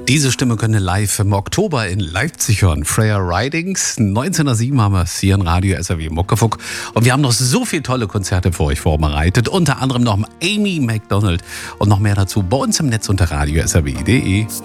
Diese Stimme können ihr live im Oktober in Leipzig hören. Freya Ridings, 1907 haben wir es hier in Radio SAW Muckefuck. Und wir haben noch so viele tolle Konzerte für euch vorbereitet. Unter anderem noch Amy Macdonald und noch mehr dazu bei uns im Netz unter radio-saw.de.